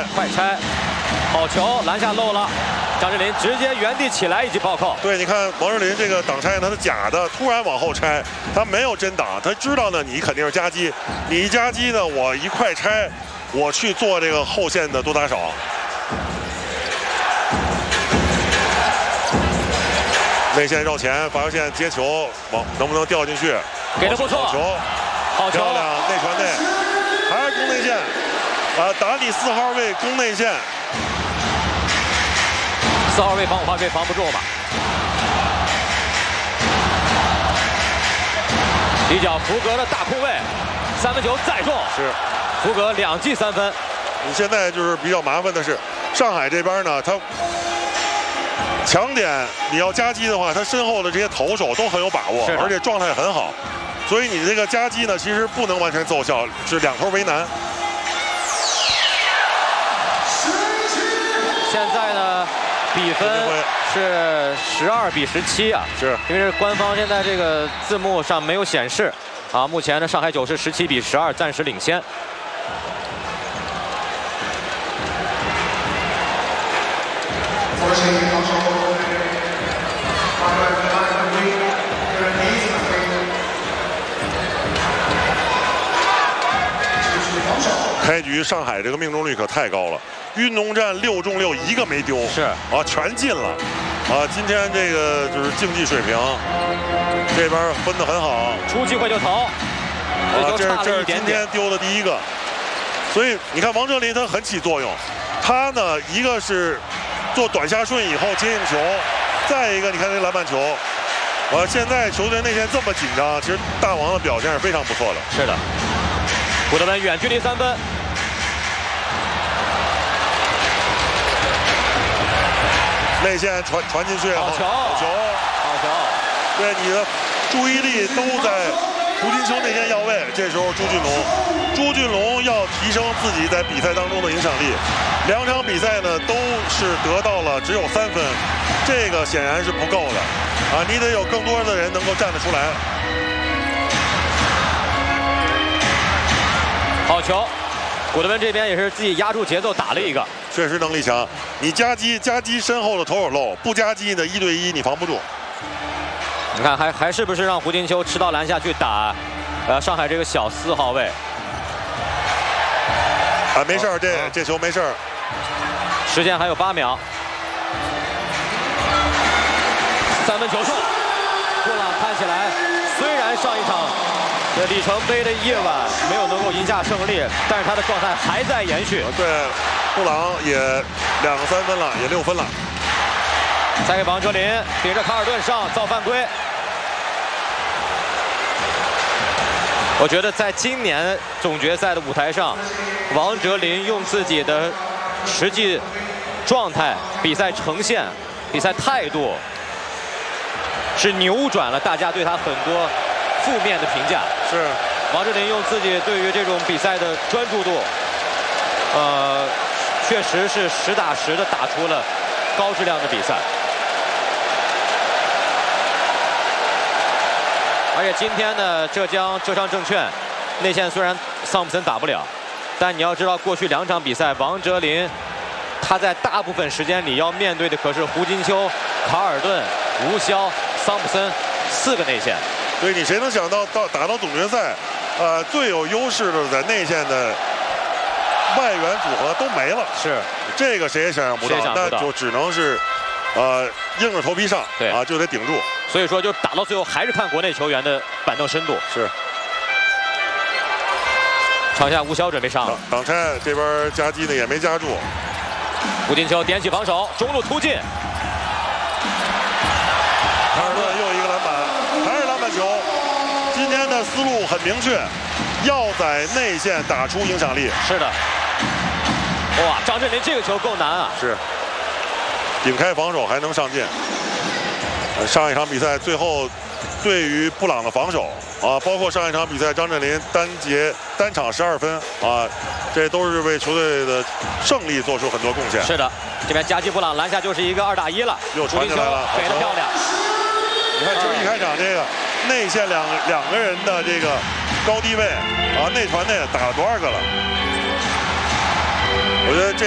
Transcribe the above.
快拆，好球，篮下漏了。张镇麟直接原地起来以及暴扣。 对，你看王志林这个挡拆，他是假的，突然往后拆，他没有真挡，他知道呢你肯定是夹击，你一夹击呢，我一快拆，我去做这个后线的多打少。内线绕前，罚球线接球，能不能掉进去？ 给的不错，好球， 漂亮，内传内，还是攻内线，打你4号位攻内线。 4号位防5号位防不住嘛。底角福格的大空位，3分球再中， 是福格2记3分。 你现在就是比较麻烦的是，上海这边呢，他强点你要夹击的话，他身后的这些投手都很有把握，而且状态很好，所以你这个夹击呢，其实不能完全奏效，是2头为难。 现在呢？比分是12比17啊， 是因为是官方现在这个字幕上没有显示啊。目前呢，上海9是17比12，暂时领先。 开局上海这个命中率可太高了，运动战6中6，一个没丢， 是啊，全进了，啊，今天这个就是竞技水平，这边分得很好， 出机会就投， 这是今天丢的第一个，所以你看王哲林他很起作用，他呢一个是做短下顺以后接应球，再一个你看这篮板球，现在球队内线这么紧张，其实大王的表现是非常不错的。 是的，古德文远距离3分。 内线传进去， 好球！ 对，你的注意力都在胡金秋内线要位。这时候朱俊龙要提升自己在比赛当中的影响力。2场比赛呢都是得到了只有3分，这个显然是不够的啊！你得有更多的人能够站得出来。 好球！古德文这边也是自己压住节奏打了一个。 确实能力强，你夹击身后的投手漏，不夹击的1对1你防不住。 你看还是不是让胡金秋吃到篮下去打，上海这个小4号位。 啊，没事儿，这球没事儿。 时间还有8秒。3分球中，布朗看起来虽然上一场里程碑的夜晚没有能够赢下胜利，但是他的状态还在延续。 对，布朗也2个3分了，也6分了。 再给王哲林顶着卡尔顿上造犯规。我觉得在今年总决赛的舞台上，王哲林用自己的实际状态、比赛呈现、比赛态度，是扭转了大家对他很多负面的评价。 是王哲林用自己对于这种比赛的专注度，确实是实打实的打出了高质量的比赛。而且今天呢，浙江浙商证券内线虽然桑普森打不了，但你要知道过去2场比赛，王哲林他在大部分时间里要面对的可是胡金秋、卡尔顿、吴骁、桑普森4个内线。 所以你谁能想到打到总决赛，最有优势的在内线的外援组合都没了。 是这个谁也想象不到，那就只能是硬着头皮上， 对啊，就得顶住。 所以说，就打到最后还是看国内球员的板凳深度。 是。 场下吴骁准备上了， 挡拆这边夹击呢也没夹住。 胡金秋点起防守，中路突进。 卡尔顿又一个篮板，还是篮板球。今天的思路很明确，要在内线打出影响力。 是的。哇，张镇麟这个球够难啊！ 是。顶开防守还能上进。上一场比赛最后对于布朗的防守啊，包括上一场比赛张镇麟单场12分啊，这都是为球队的胜利做出很多贡献。 是的，这边夹击布朗篮下就是一个2打1了， 又传进来了， 给的漂亮。 你看，就是一开场这个内线两个人的这个高低位啊，内传内打了多少个了？我觉得这。